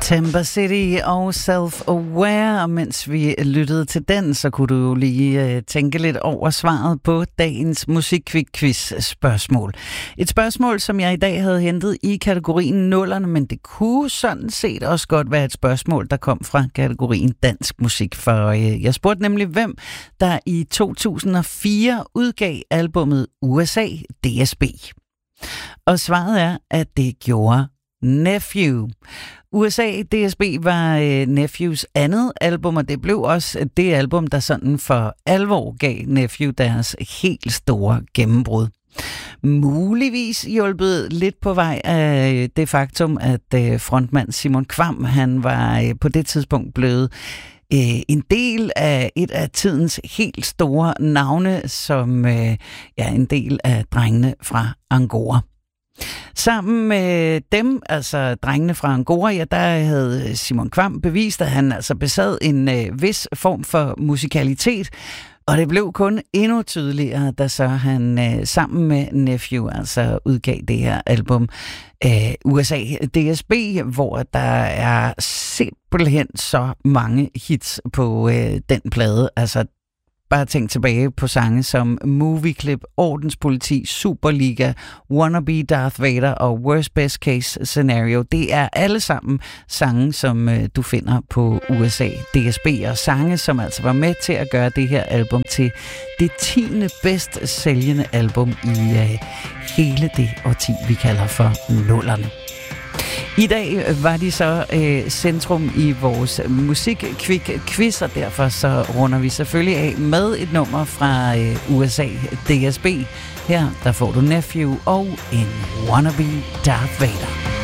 Timber City og Self-Aware, og mens vi lyttede til den, så kunne du jo lige tænke lidt over svaret på dagens musikquiz-spørgsmål. Et spørgsmål, som jeg i dag havde hentet i kategorien nullerne, men det kunne sådan set også godt være et spørgsmål, der kom fra kategorien dansk musik, for jeg spurgte nemlig, hvem der i 2004 udgav albummet USA DSB. Og svaret er, at det gjorde Nephew. USA DSB var Nephews andet album, og det blev også det album, der sådan for alvor gav Nephew deres helt store gennembrud. Muligvis hjulpet lidt på vej af det faktum, at frontmand Simon Kvamm, han var på det tidspunkt blevet en del af et af tidens helt store navne, som en del af drengene fra Angora. Sammen med dem, altså drengene fra Angora, der havde Simon Kvamm bevist, at han altså besad en vis form for musikalitet, og det blev kun endnu tydeligere, da så han sammen med Nephew altså udgav det her album USA DSB, hvor der er simpelthen så mange hits på den plade. Altså bare tænk tilbage på sange som Movie Clip, Ordenspoliti, Superliga, Wannabe Darth Vader og Worst Best Case Scenario. Det er alle sammen sange, som du finder på USA DSB, og sange, som altså var med til at gøre det her album til det 10. bedst sælgende album i hele det årti, vi kalder for nullerne. I dag var de så centrum i vores musikquiz, og derfor så runder vi selvfølgelig af med et nummer fra USA DSB. Her der får du Nephew og en Wannabe Darth Vader.